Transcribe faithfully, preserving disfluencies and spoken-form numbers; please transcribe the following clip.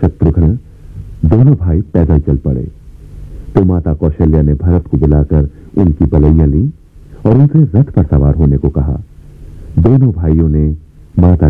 शत्रुघ्न दोनों भाई पैदल चल पड़े तो माता कौशल्या ने भरत को बुलाकर उनकी पलैया ली और उनसे रथ पर सवार होने को कहा। दोनों भाइयों ने माता